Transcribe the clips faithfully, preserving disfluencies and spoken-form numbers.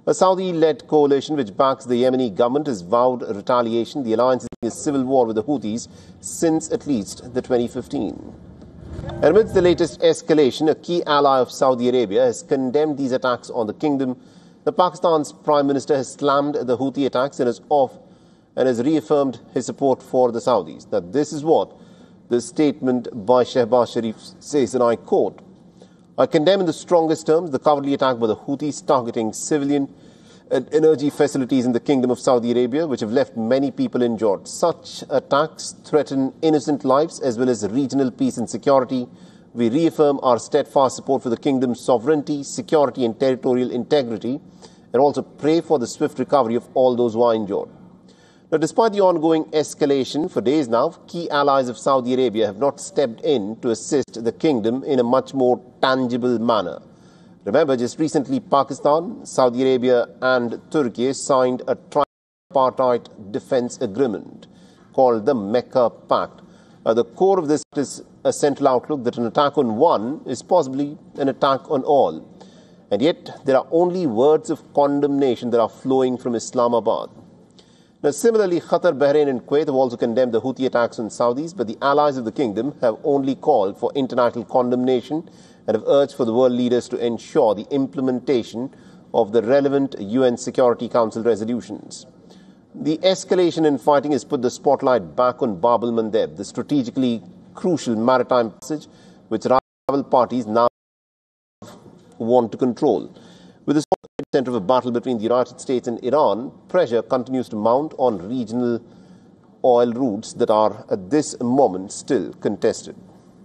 A Saudi-led coalition which backs the Yemeni government has vowed retaliation. The alliance is in a civil war with the Houthis since at least the twenty fifteen. And amidst the latest escalation, a key ally of Saudi Arabia has condemned these attacks on the kingdom. The Pakistan's Prime Minister has slammed the Houthi attacks and has off and has reaffirmed his support for the Saudis. Now, this is what the statement by Shehbaz Sharif says, and I quote, "I condemn in the strongest terms the cowardly attack by the Houthis targeting civilian and energy facilities in the Kingdom of Saudi Arabia, which have left many people injured. Such attacks threaten innocent lives as well as regional peace and security. We reaffirm our steadfast support for the Kingdom's sovereignty, security and territorial integrity, and also pray for the swift recovery of all those who are injured." Now, despite the ongoing escalation for days now, key allies of Saudi Arabia have not stepped in to assist the kingdom in a much more tangible manner. Remember, just recently, Pakistan, Saudi Arabia and Turkey signed a tripartite defense agreement called the Mecca Pact. At the core of this is a central outlook that an attack on one is possibly an attack on all. And yet, there are only words of condemnation that are flowing from Islamabad. Now, similarly, Qatar, Bahrain and Kuwait have also condemned the Houthi attacks on Saudis, but the allies of the kingdom have only called for international condemnation and have urged for the world leaders to ensure the implementation of the relevant U N Security Council resolutions. The escalation in fighting has put the spotlight back on Bab el-Mandeb, the strategically crucial maritime passage which rival parties now want to control. With the center of a battle between the United States and Iran, pressure continues to mount on regional oil routes that are at this moment still contested.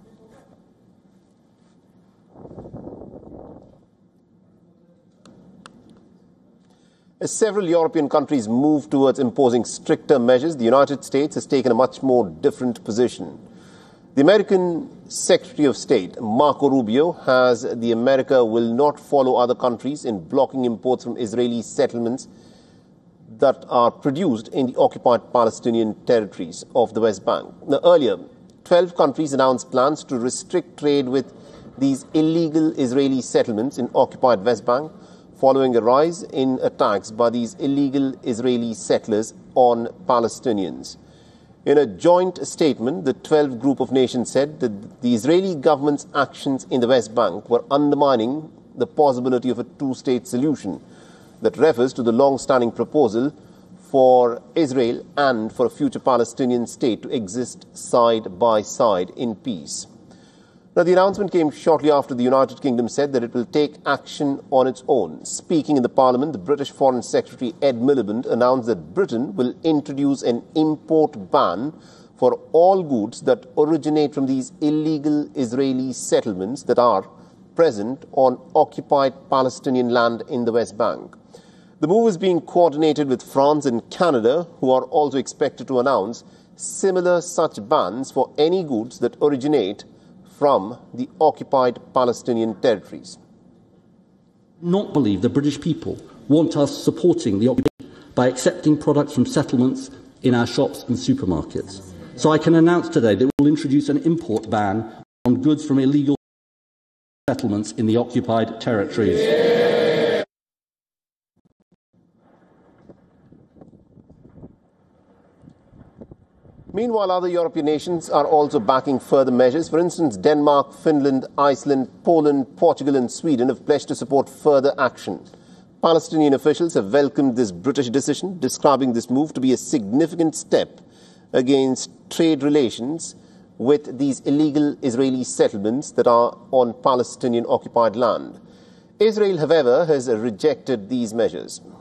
As several European countries move towards imposing stricter measures, the United States has taken a much more different position. The American Secretary of State, Marco Rubio, has the America will not follow other countries in blocking imports from Israeli settlements that are produced in the occupied Palestinian territories of the West Bank. Now, earlier, twelve countries announced plans to restrict trade with these illegal Israeli settlements in occupied West Bank, following a rise in attacks by these illegal Israeli settlers on Palestinians. In a joint statement, the twelve group of nations said that the Israeli government's actions in the West Bank were undermining the possibility of a two-state solution that refers to the long-standing proposal for Israel and for a future Palestinian state to exist side by side in peace. Now, the announcement came shortly after the United Kingdom said that it will take action on its own. Speaking in the Parliament, the British Foreign Secretary Ed Miliband announced that Britain will introduce an import ban for all goods that originate from these illegal Israeli settlements that are present on occupied Palestinian land in the West Bank. The move is being coordinated with France and Canada, who are also expected to announce similar such bans for any goods that originate from the occupied Palestinian territories. Not believe the British people want us supporting the occupation by accepting products from settlements in our shops and supermarkets. So I can announce today that we will introduce an import ban on goods from illegal settlements in the occupied territories. Yeah. Meanwhile, other European nations are also backing further measures. For instance, Denmark, Finland, Iceland, Poland, Portugal and Sweden have pledged to support further action. Palestinian officials have welcomed this British decision, describing this move to be a significant step against trade relations with these illegal Israeli settlements that are on Palestinian occupied land. Israel, however, has rejected these measures.